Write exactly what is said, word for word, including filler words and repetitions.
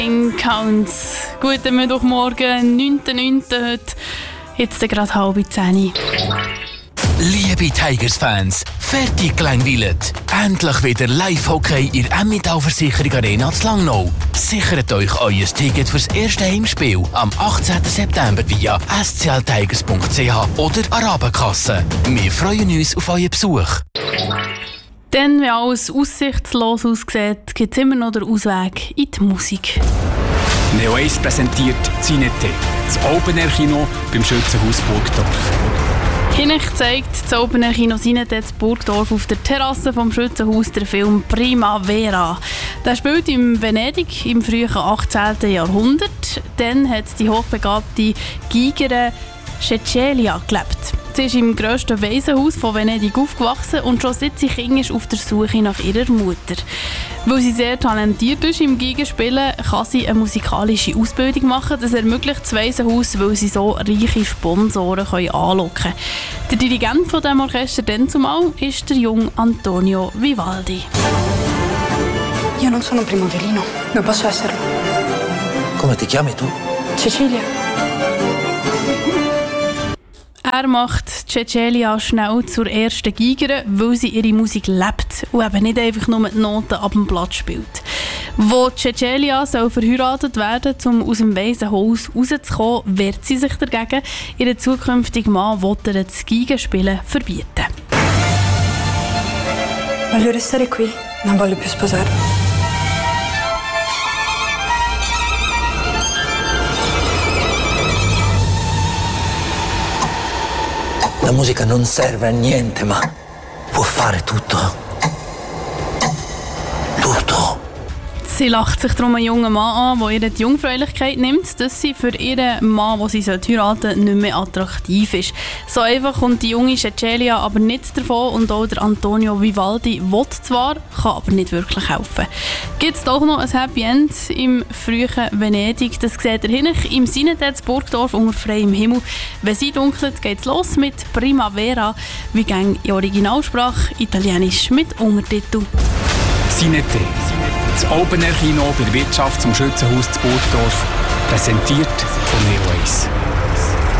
Counts. Guten Mittwochmorgen, neunter neunter heute. Jetzt gerade halb zehn. Liebe Tigers-Fans, fertig gelangweilt. Endlich wieder Live-Hockey in der Emmental-Versicherung Arena zu Langnau. Sichert euch euer Ticket fürs erste Heimspiel am achtzehnten September via s c l tigers punkt c h oder Arabenkasse. Wir freuen uns auf euren Besuch. Denn wenn alles aussichtslos aussieht, gibt es immer noch den Ausweg in die Musik. Neo eins präsentiert Cinete, das Open-Air-Kino beim Schützenhaus Burgdorf. Hinech zeigt das Open-Air-Kino Cinete in Burgdorf auf der Terrasse vom Schützenhaus der Film Primavera. Der spielt in Venedig im frühen achtzehnten Jahrhundert. Dann hat die hochbegabte Geigerin Cecilia gelebt. Sie ist im grössten Waisenhaus von Venedig aufgewachsen und schon seit sie Kind ist auf der Suche nach ihrer Mutter. Weil sie sehr talentiert ist im Geigenspielen, kann sie eine musikalische Ausbildung machen. Das ermöglicht das Waisenhaus, weil sie so reiche Sponsoren anlocken können. Der Dirigent von diesem Orchester dann zumal ist der junge Antonio Vivaldi. Io non sono primaverino, non posso esserlo. Come ti chiami tu? Cecilia. Er macht Cecilia schnell zur ersten Geigerin, weil sie ihre Musik lebt und eben nicht einfach nur die Noten ab dem Blatt spielt. Wo Cecilia soll verheiratet werden, um aus dem Waisenhaus rauszukommen, wehrt sie sich dagegen. Ihren zukünftigen Mann will ihr das Geigenspielen verbieten. Voglio restare qui, non voglio più sposare. La musica non serve a niente, ma può fare tutto. Tutto. Sie lacht sich darum einen jungen Mann an, der ihr die Jungfräulichkeit nimmt, dass sie für ihren Mann, den sie heiraten soll, nicht mehr attraktiv ist. So einfach kommt die junge Cecilia aber nicht davon und auch der Antonio Vivaldi will zwar, kann aber nicht wirklich helfen. Gibt es doch noch ein Happy End im frühen Venedig, das seht ihr hinten im Cinete Burgdorf unter freiem Himmel. Wenn sie dunkelt, geht es los mit Primavera, wie gang in Originalsprache, Italienisch mit Untertitel. Cinete, das Open-Air-Kino bei der Wirtschaft zum Schützenhaus zu Burgdorf, präsentiert von Neo eins.